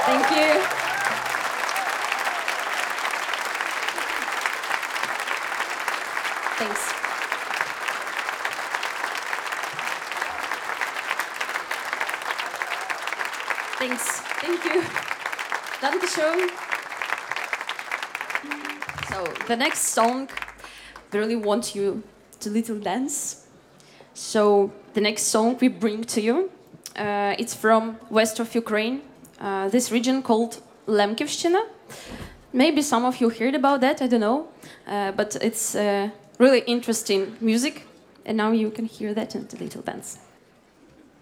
Thank you. Thanks. Thanks. Thank you. Dankeschön. So the next song, we really want you to little dance. So the next song we bring to you, it's from west of Ukraine, this region called Lemkivshchina. Maybe some of you heard about that, I don't know, but it's really interesting music, and now you can hear that in the little dance.